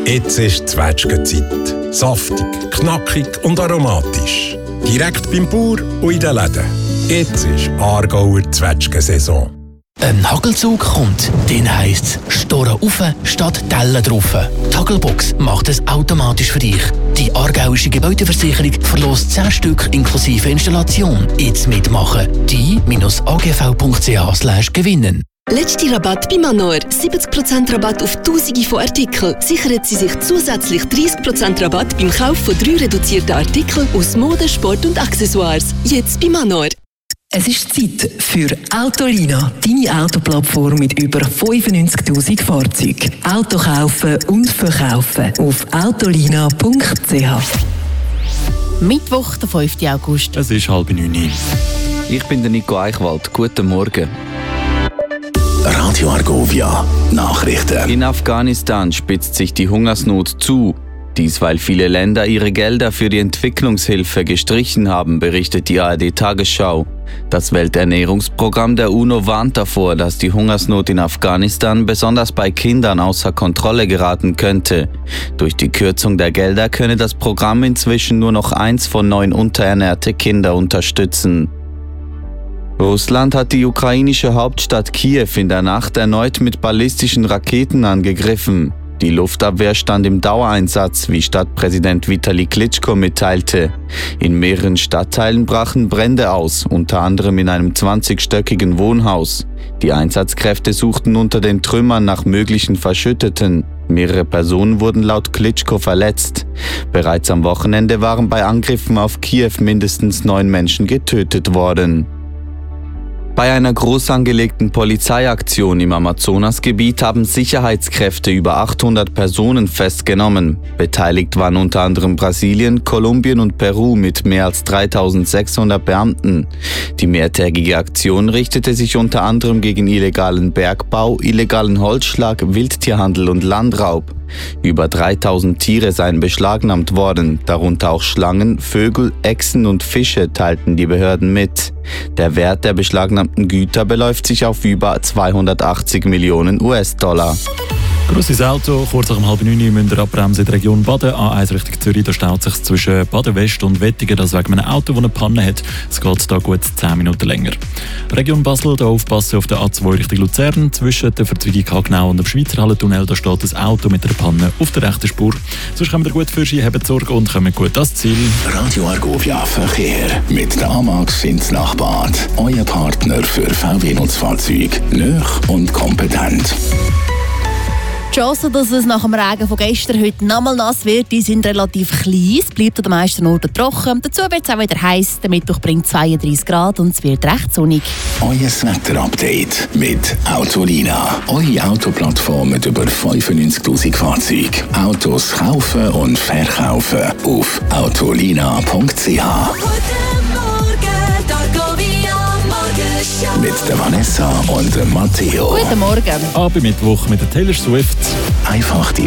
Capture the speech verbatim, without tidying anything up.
Jetzt ist Zwetschgenzeit. Saftig, knackig und aromatisch. Direkt beim Bauer und in den Läden. Jetzt ist Aargauer Zwetschgensaison. Ein Hagelzug kommt, den heisst es Storen rauf statt Tellen drauf. Die Hagelbox macht es automatisch für dich. Die aargauische Gebäudeversicherung verlost zehn Stück inklusive Installation. Jetzt mitmachen. die a g v punkt c h slash gewinnen. Letzte Rabatt bei Manor. siebzig Prozent Rabatt auf Tausende von Artikeln. Sichern Sie sich zusätzlich dreißig Prozent Rabatt beim Kauf von drei reduzierten Artikeln aus Mode, Sport und Accessoires. Jetzt bei Manor. Es ist Zeit für Autolina, deine Autoplattform mit über fünfundneunzigtausend Fahrzeugen. Auto kaufen und verkaufen auf autolina punkt c h. Mittwoch, der fünften August. Es ist halb neun. Ich bin der Nico Eichwald. Guten Morgen. Radio Argovia, Nachrichten. In Afghanistan spitzt sich die Hungersnot zu. Dies, weil viele Länder ihre Gelder für die Entwicklungshilfe gestrichen haben, berichtet die A R D-Tagesschau. Das Welternährungsprogramm der UNO warnt davor, dass die Hungersnot in Afghanistan besonders bei Kindern außer Kontrolle geraten könnte. Durch die Kürzung der Gelder könne das Programm inzwischen nur noch eins von neun unterernährte Kinder unterstützen. Russland hat die ukrainische Hauptstadt Kiew in der Nacht erneut mit ballistischen Raketen angegriffen. Die Luftabwehr stand im Dauereinsatz, wie Stadtpräsident Vitali Klitschko mitteilte. In mehreren Stadtteilen brachen Brände aus, unter anderem in einem zwanzigstöckigen Wohnhaus. Die Einsatzkräfte suchten unter den Trümmern nach möglichen Verschütteten. Mehrere Personen wurden laut Klitschko verletzt. Bereits am Wochenende waren bei Angriffen auf Kiew mindestens neun Menschen getötet worden. Bei einer groß angelegten Polizeiaktion im Amazonasgebiet haben Sicherheitskräfte über achthundert Personen festgenommen. Beteiligt waren unter anderem Brasilien, Kolumbien und Peru mit mehr als dreitausendsechshundert Beamten. Die mehrtägige Aktion richtete sich unter anderem gegen illegalen Bergbau, illegalen Holzschlag, Wildtierhandel und Landraub. Über dreitausend Tiere seien beschlagnahmt worden, darunter auch Schlangen, Vögel, Echsen und Fische, teilten die Behörden mit. Der Wert der beschlagnahmten Güter beläuft sich auf über zweihundertachtzig Millionen U S-Dollar. Grosses Auto, kurz nach um halb neun müssen wir abbremsen in der Region Baden. A eins Richtung Zürich, da staut sich zwischen Baden West und Wettigen, das wegen einem Auto, das eine Panne hat. Es geht da gut zehn Minuten länger. Region Basel, da aufpassen auf der A zwei Richtung Luzern. Zwischen der Verzweigung Hagenau und dem Schweizer Hallentunnel, da steht ein Auto mit einer Panne auf der rechten Spur. Sonst kommen wir gut für Sie, haben Sorge und kommen gut ans Ziel. Radio Argovia Verkehr mit der Amax ins Nachbad. Euer Partner für V W-Nutzfahrzeuge. Nöch und kompetent. Die Chancen, dass es nach dem Regen von gestern heute nochmal nass wird, die sind relativ klein. Es bleibt an den meisten Orten trocken. Dazu wird es auch wieder heiß. Der Mittwoch bringt zweiunddreißig Grad und es wird recht sonnig. Euer Wetterupdate mit Autolina. Eure Autoplattform mit über fünfundneunzigtausend Fahrzeugen. Autos kaufen und verkaufen auf autolina punkt c h. Mit der Vanessa und dem Matteo. Guten Morgen. Ab Mittwoch mit der Taylor Swift. Einfach die